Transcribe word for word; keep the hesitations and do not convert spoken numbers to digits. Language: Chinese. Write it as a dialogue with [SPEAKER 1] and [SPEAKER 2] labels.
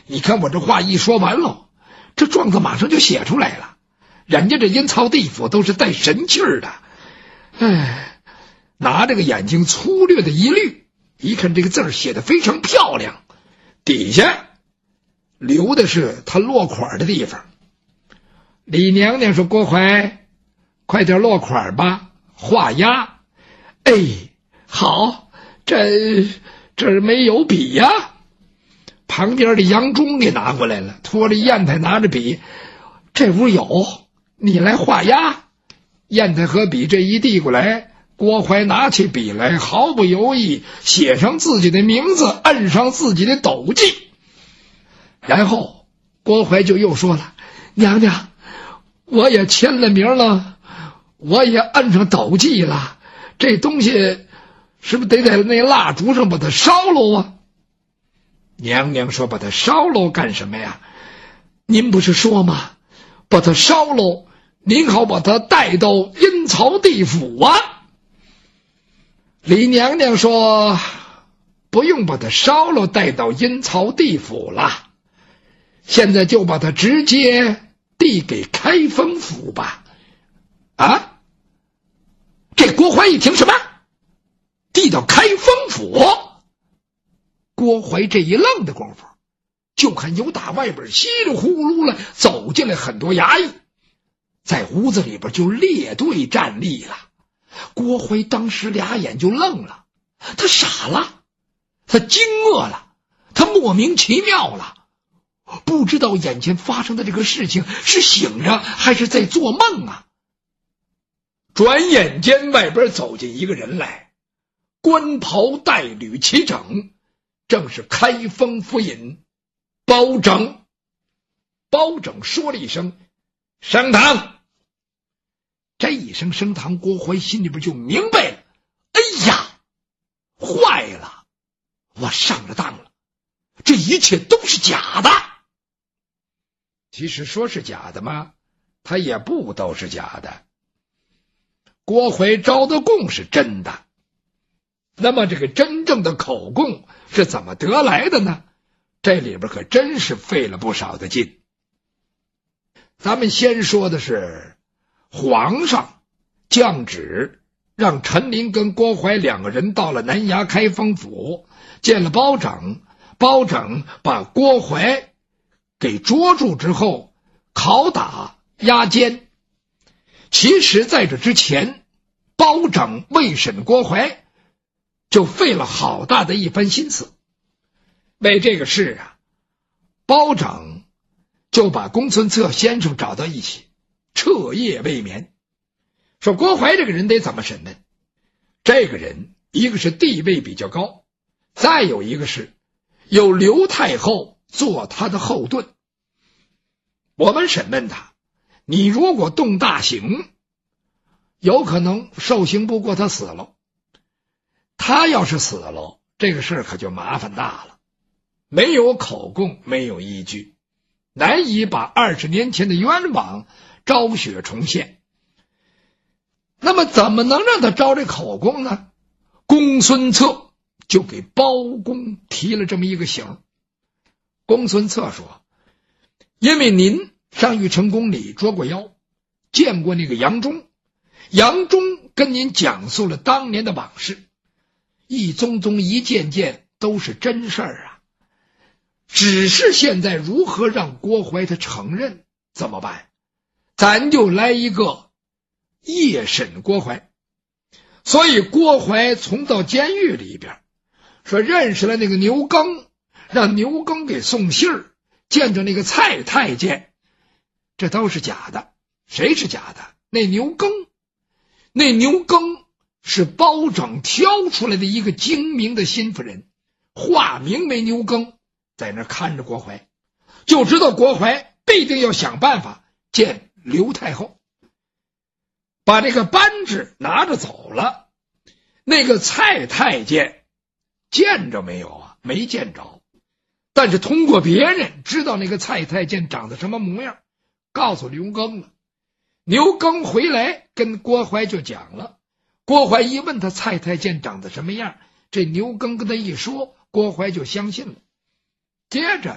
[SPEAKER 1] 你看我这话一说完了，这状子马上就写出来了。人家这阴曹地府都是带神气儿的，哎，拿这个眼睛粗略的一捋，一看这个字儿写得非常漂亮，底下留的是他落款的地方。李娘娘说：“郭槐，快点落款吧，画押。”哎，好，这这儿没有笔呀。旁边的杨忠给拿过来了，拖着砚台拿着笔，这屋有，你来画押。砚台和笔这一递过来，郭槐拿起笔来，毫不犹豫写上自己的名字，摁上自己的斗记。然后郭槐就又说了：“娘娘，我也签了名了，我也摁上斗记了，这东西是不是得在那蜡烛上把它烧了啊？”娘娘说：“把它烧了干什么呀？您不是说吗？把它烧了，您好把它带到阴曹地府啊。”李娘娘说：“不用把它烧了带到阴曹地府了，现在就把它直接递给开封府吧。”啊！这郭槐一听什么？递到开封府？郭槐这一愣的功夫，就看由打外边稀里呼噜了走进来很多衙役，在屋子里边就列队站立了。郭槐当时俩眼就愣了，他傻了，他惊愕了，他莫名其妙了，不知道眼前发生的这个事情是醒着还是在做梦啊。转眼间外边走进一个人来，官袍带履齐整，正是开封府尹包拯。包拯说了一声：“升堂。”这一声升堂，郭槐心里边就明白了，哎呀，坏了，我上了当了，这一切都是假的。其实说是假的吗？他也不都是假的。郭槐招的供是真的，那么这个真正的口供是怎么得来的呢？这里边可真是费了不少的劲。咱们先说的是皇上降旨让陈琳跟郭槐两个人到了南衙开封府，见了包拯，包拯把郭槐给捉住之后拷打押监。其实在这之前，包拯为审郭槐就费了好大的一番心思。为这个事啊，包拯就把公孙策先生找到一起，彻夜未眠，说郭槐这个人得怎么审问。这个人一个是地位比较高，再有一个是有刘太后做他的后盾。我们审问他，你如果动大刑，有可能受刑不过他死了，他要是死了，这个事可就麻烦大了，没有口供，没有依据，难以把二十年前的冤枉昭雪重现。那么怎么能让他招这口供呢？公孙策就给包公提了这么一个醒。公孙策说：“因为您上玉成宫里捉过妖，见过那个杨忠，杨忠跟您讲述了当年的往事，一宗宗一件件都是真事儿啊。只是现在如何让郭槐他承认怎么办？咱就来一个夜审郭槐。所以郭槐从到监狱里边，说认识了那个牛耕，让牛耕给送信儿，见着那个蔡太监，这都是假的。谁是假的？那牛耕。那牛耕是包拯挑出来的一个精明的心腹人，化名为牛耕，在那看着郭槐，就知道郭槐必定要想办法见刘太后，把这个扳指拿着走了。那个蔡太监见着没有啊？没见着，但是通过别人知道那个蔡太监长得什么模样，告诉牛耕了。牛耕回来跟郭槐就讲了，郭槐一问他蔡太监长得什么样，这牛耕跟他一说，郭槐就相信了。接着